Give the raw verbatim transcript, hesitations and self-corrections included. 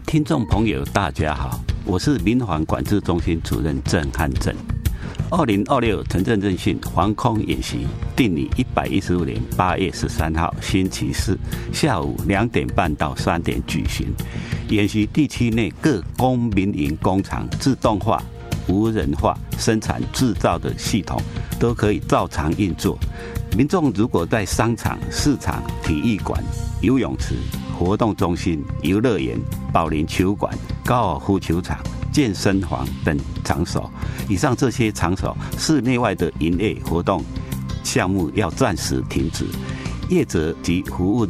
听众朋友大家好，我是民防管制中心主任郑汉正。二零二六城镇韧性防空演习定于一百一十五年八月十三号星期四下午两点半到三点举行。演习地区内各公民营工厂自动化、无人化生产制造的系统都可以照常运作。民众如果在商场、市场、体育馆、游泳池、活动中心、游乐园、保龄球馆、高尔夫球场、健身房等场所，以上这些场所室内外的营业活动项目要暂时停止，业者及服务